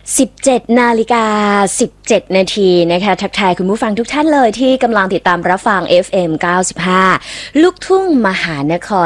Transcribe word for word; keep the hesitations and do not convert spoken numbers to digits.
สิบเจ็ดนาฬิกาสิบเจ็ดนาทีนะคะทักทายคุณผู้ฟังทุกท่านเลยที่กำลังติดตามรับฟัง เอฟ เอ็ม เก้าสิบห้า ลูกทุ่งมหานคร